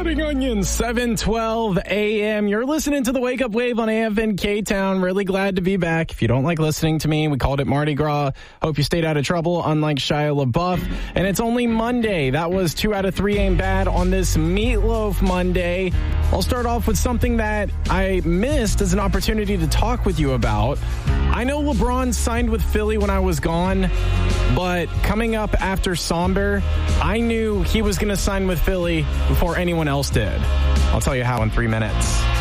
Exploding Onions, 7:12 a.m. You're listening to the Wake Up Wave on AFN K-Town. Really glad to be back. If you don't like listening to me, we called it Mardi Gras. Hope you stayed out of trouble, unlike Shia LaBeouf. And it's only Monday. That was 2 out of 3 ain't bad on this Meatloaf Monday. I'll start off with something that I missed as an opportunity to talk with you about. I know LeBron signed with Philly when I was gone, but coming up after Somber, I knew he was going to sign with Philly before anyone else did. I'll tell you how in 3 minutes.